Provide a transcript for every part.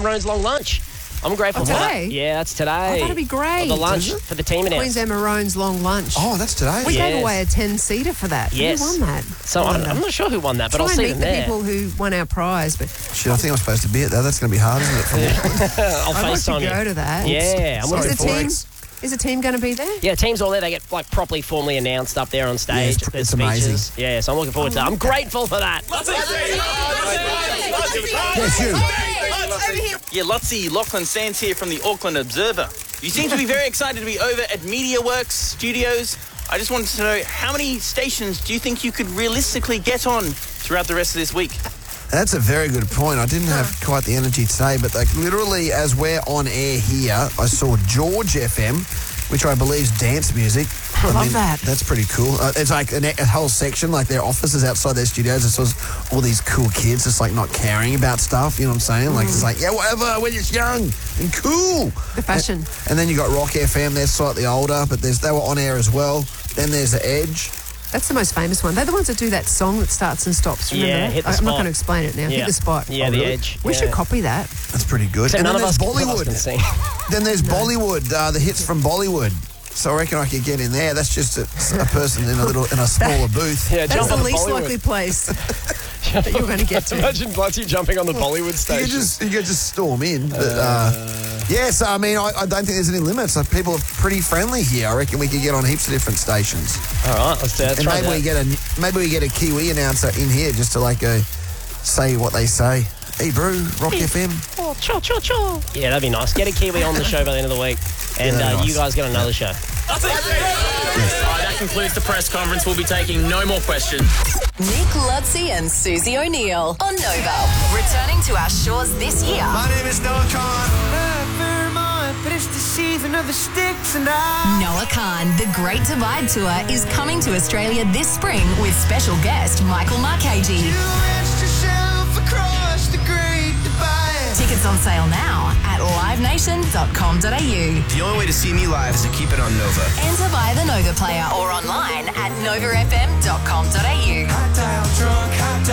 Maroon's long lunch. I'm grateful for today? that. Yeah, that's today. Oh, that'd be great. The lunch for the team Queen's announced. Maroon's long lunch. Oh, that's today? We gave Yes. away a 10-seater for that. Yes. Who won that? So I'm not sure who won that, but Try I'll and see meet them the there. people who won our prize, but Shit, I think I'm supposed to be at that. That's going to be hard, isn't it? From I'll I'd like FaceTime to go you. to that. Yeah, I'm Sorry looking for forward. it. Is the team going to be there? Yeah, teams all there. They get like properly formally announced up there on stage. it's There's amazing. speeches. Yeah, so I'm looking forward to that. I'm grateful for that. Yes, you. Yeah, Lotzie, Lachlan Sands here from the Auckland Observer. You seem to be very excited to be over at MediaWorks Studios. I just wanted to know, how many stations do you think you could realistically get on throughout the rest of this week? That's a very good point. I didn't have quite the energy today, but like literally as we're on air here, I saw George FM, which I believe is dance music. I love that. That's pretty cool. It's like a whole section, like their offices outside their studios. It's just all these cool kids just like not caring about stuff, you know what I'm saying? Like it's like, yeah, whatever, we're just young and cool. The fashion. And then you got Rock FM, they're slightly older, but they were on air as well. Then there's The Edge. That's the most famous one. They're the ones that do that song that starts and stops. Remember Yeah, that? Hit the I'm Spot. not going to explain it now. Yeah. Hit the spot. Yeah, Oh, The really? Edge. We Yeah. should copy that. That's pretty good. Except And none then of us there's can Bollywood. sing. Then there's Bollywood, the hits from Bollywood. So I reckon I could get in there. That's just a person in a smaller booth. Yeah, That's jump the on least Bollywood. likely place that you're going to get to. Imagine Bloodsy jumping on the Bollywood You station. could just storm in. But yes, I mean, I don't think there's any limits. Like, people are pretty friendly here. I reckon we could get on heaps of different stations. All right, let's do it. And maybe we get a Kiwi announcer in here just to like say what they say. Hey, bro, Rock FM. Oh, cha, cha, cha. Yeah, that'd be nice. Get a Kiwi on the show by the end of the week. And nice. you guys get another show. All right, that concludes the press conference. We'll be taking no more questions. Nick Lutzi and Susie O'Neill on Nova. Returning to our shores this year. My name is Noah Khan. Vermont, but it's the season of the sticks and Noah Khan, the Great Divide Tour, is coming to Australia this spring with special guest Michael Marchese. across the Great Divide. Tickets on sale now at livenation.com.au. The only way to see me live is to keep it on Nova. Enter via the Nova player or online at novafm.com.au. I die drunk, I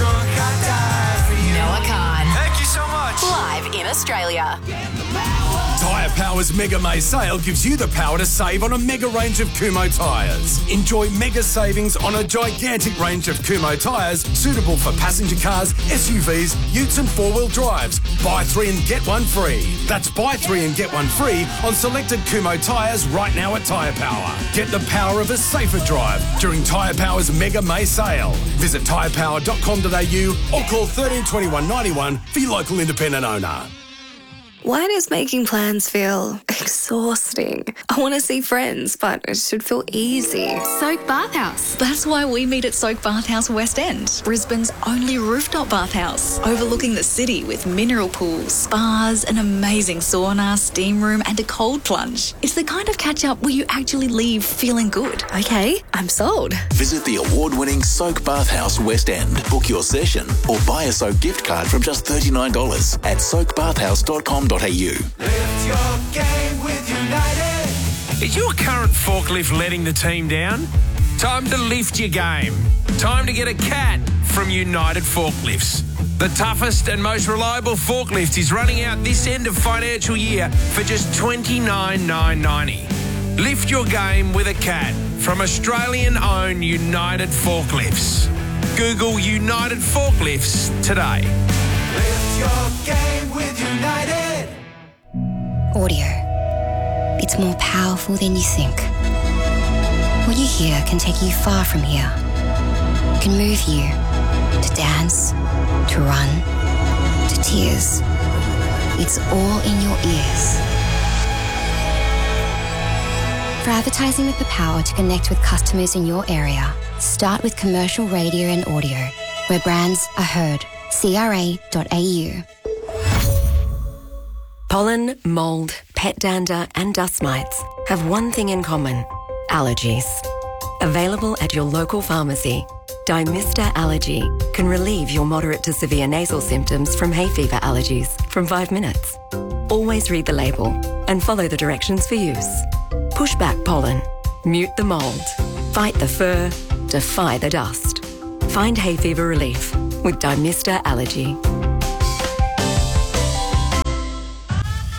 die for you. Noah Khan, Thank you so much. live in Australia. Tyre Power's Mega May sale gives you the power to save on a mega range of Kumho tyres. Enjoy mega savings on a gigantic range of Kumho tyres suitable for passenger cars, SUVs, utes and four-wheel drives. Buy 3 and get 1 free. That's buy 3 and get 1 free on selected Kumho tyres right now at Tyre Power. Get the power of a safer drive during Tyre Power's Mega May sale. Visit tyrepower.com.au or call 13 21 91 for your local independent owner. Why does making plans feel exhausting? I want to see friends, but it should feel easy. Soak Bathhouse. That's why we meet at Soak Bathhouse West End, Brisbane's only rooftop bathhouse, overlooking the city with mineral pools, spas, an amazing sauna, steam room, and a cold plunge. It's the kind of catch-up where you actually leave feeling good. Okay, I'm sold. Visit the award-winning Soak Bathhouse West End. Book your session or buy a Soak gift card from just $39 at soakbathhouse.com.au. Lift your game with United. Is your current forklift letting the team down? Time to lift your game. Time to get a CAT from United Forklifts. The toughest and most reliable forklift is running out this end of financial year for just $29,990. Lift your game with a CAT from Australian-owned United Forklifts. Google United Forklifts today. Lift your game with United. Audio. It's more powerful than you think. What you hear can take you far from here. It can move you to dance, to run, to tears. It's all in your ears. For advertising with the power to connect with customers in your area, start with commercial radio and audio, where brands are heard. CRA.au. Pollen, mould, pet dander and dust mites have one thing in common: allergies. Available at your local pharmacy, Dymista Allergy can relieve your moderate to severe nasal symptoms from hay fever allergies from 5 minutes. Always read the label and follow the directions for use. Push back pollen, mute the mould, fight the fur, defy the dust. Find hay fever relief with Dymista Allergy.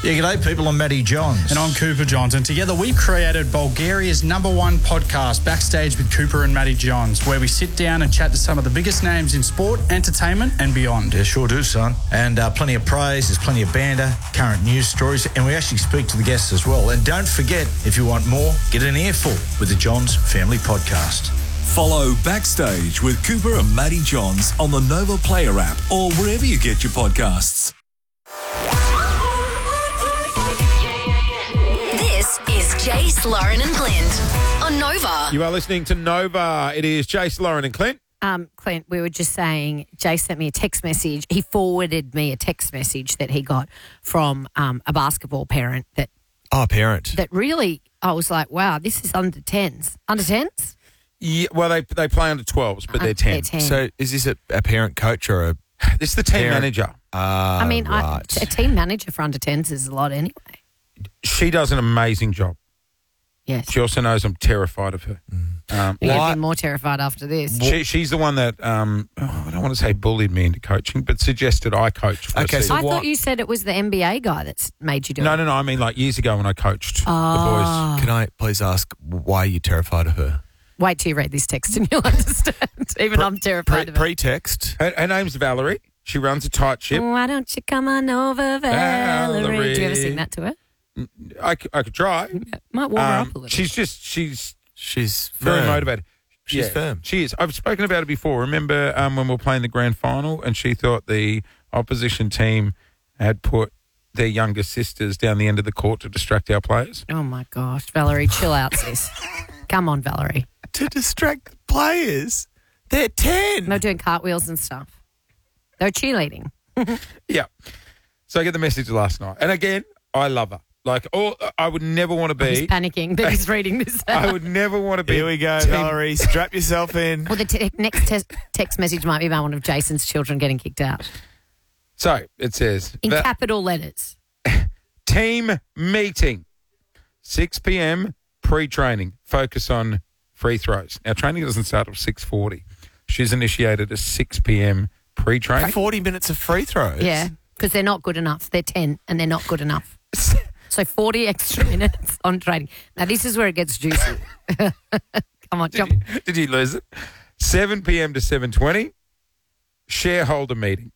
Yeah, g'day people, I'm Matty Johns. And I'm Cooper Johns, and together we've created Bulgaria's #1 podcast, Backstage with Cooper and Matty Johns, where we sit down and chat to some of the biggest names in sport, entertainment and beyond. Yeah, sure do, son. And plenty of praise, there's plenty of banter, current news stories, and we actually speak to the guests as well. And don't forget, if you want more, get an earful with the Johns Family Podcast. Follow Backstage with Cooper and Matty Johns on the Nova Player app or wherever you get your podcasts. This is Jace, Lauren and Clint on Nova. You are listening to Nova. It is Jace, Lauren and Clint. Clint, we were just saying, Jay sent me a text message. He forwarded me a text message that he got from a basketball parent that really, I was like, wow, this is under 10s. Under 10s? Yeah, well, they play under 12s, but they're 10. So is this a parent coach or a... This is the team manager. I mean, right. a team manager for under 10s is a lot anyway. She does an amazing job. Yes. She also knows I'm terrified of her. You're going to be more terrified after this. She's the one that, I don't want to say bullied me into coaching, but suggested I coach. For I thought you said it was the NBA guy that's made you do it. No. I mean, like years ago when I coached the boys. Can I please ask why you're terrified of her? Wait till you read this text and you'll understand. Even I'm terrified of it. Pre-text. Her name's Valerie. She runs a tight ship. Why don't you come on over, Valerie? Do you ever sing that to her? I could try. Might warm her up a little. She's firm. very motivated. She's firm. She is. I've spoken about it before. Remember when we were playing the grand final and she thought the opposition team had put their younger sisters down the end of the court to distract our players? Oh, my gosh. Valerie, chill out, sis. Come on, Valerie. To distract the players? They're 10. They're doing cartwheels and stuff. They're cheerleading. Yeah. So I get the message last night. And again, I love her. Like, I would never want to be... He's panicking that he's reading this out. I would never want to be... Here we go, Valerie. Strap yourself in. Well, the next text message might be about one of Jason's children getting kicked out. So, it says... In capital letters. Team meeting. 6 p.m, pre-training. Focus on free throws. Now, training doesn't start till 6:40. She's initiated a 6 p.m. pre-training. 40 minutes of free throws? Yeah, because they're not good enough. They're 10 and they're not good enough. So 40 extra minutes on training. Now, this is where it gets juicy. Come on, jump. Did you lose it? 7 p.m. to 7:20, shareholder meeting.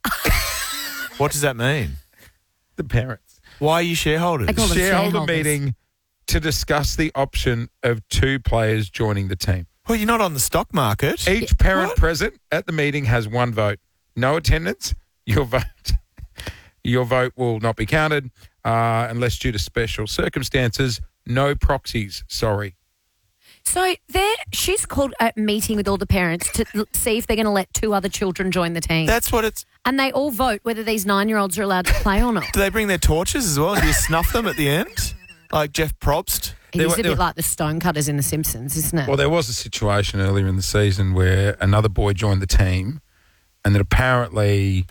What does that mean? The parents. Why are you shareholders? Shareholder meeting to discuss the option of 2 players joining the team. Well, you're not on the stock market. Each parent present at the meeting has 1 vote. No attendance. Your vote will not be counted unless due to special circumstances. No proxies. Sorry. So she's called a meeting with all the parents to see if they're going to let 2 other children join the team. That's what it's... And they all vote whether these 9-year-olds are allowed to play or not. Do they bring their torches as well? Do you snuff them at the end? Like Jeff Probst? It is a bit like the Stonecutters in The Simpsons, isn't it? Well, there was a situation earlier in the season where another boy joined the team and that apparently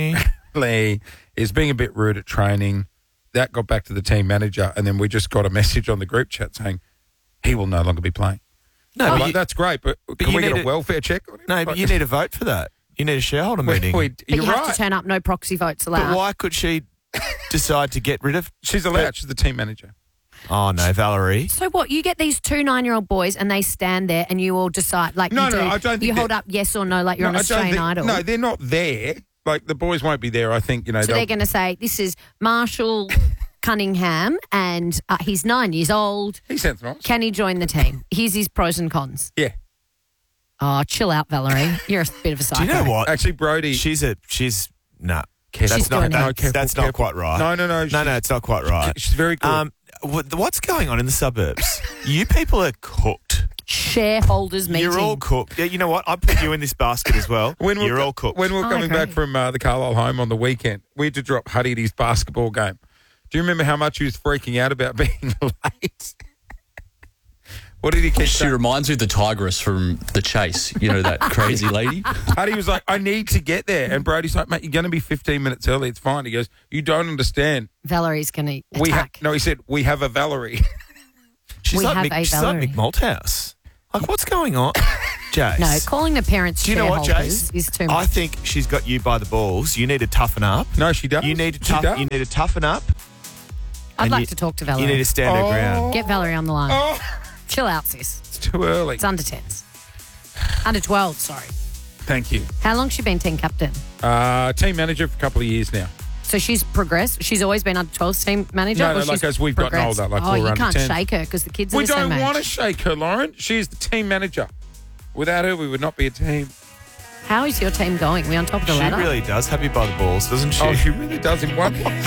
is being a bit rude at training. That got back to the team manager, and then we just got a message on the group chat saying he will no longer be playing. No, that's great, but can we get a welfare check on him? No, but you need a vote for that. You need a shareholder meeting. But you have to turn up, no proxy votes allowed. But why could she decide to get rid of... She's allowed. She's the team manager. Oh, no, Valerie. So what, you get these 2 9-year-old boys and they stand there and you all decide, like I don't think you hold up yes or no like you're on Australian Idol. No, they're not there. Like, the boys won't be there, I think, So they're going to say, this is Marshall Cunningham and he's 9 years old. He sounds nice. Can he join the team? Here's his pros and cons. Yeah. Oh, chill out, Valerie. You're a bit of a psycho. Do you know what? Actually, Brody... No. That's not quite right. No. No, it's not quite right. She's very good. What's going on in the suburbs? You people are cooked. Shareholders meeting. You're all cooked. Yeah, you know what? I put you in this basket as well. You're all cooked. When we were coming back from the Carlisle home on the weekend, we had to drop Huddy at his basketball game. Do you remember how much he was freaking out about being late? What did he keep saying? She reminds me of the tigress from The Chase, you know, that crazy lady. Huddy was like, I need to get there. And Brody's like, mate, you're going to be 15 minutes early. It's fine. He goes, you don't understand. Valerie's going to attack. No, he said, we have a Valerie. She's like Mick Malthouse. Like, what's going on? Jace. No, calling the parents Do you know what, Jace? Is too much. I think she's got you by the balls. You need to toughen up. No, she does. You need to toughen up I'd like to talk to Valerie. You need to stand her ground. Get Valerie on the line. Chill out, sis. It's too early. It's under 10s. Under 12, sorry. Thank you. How long has she been team captain? Team manager for a couple of years now. So she's progressed? She's always been under 12's team manager? No, like as we've gotten older. Like you under can't 10. shake her because the kids are We the same don't age. want to shake her, Lauren. She's the team manager. Without her, we would not be a team. How is your team going? We on top of the ladder? She really does have you by the balls, doesn't she? Oh, she really does in one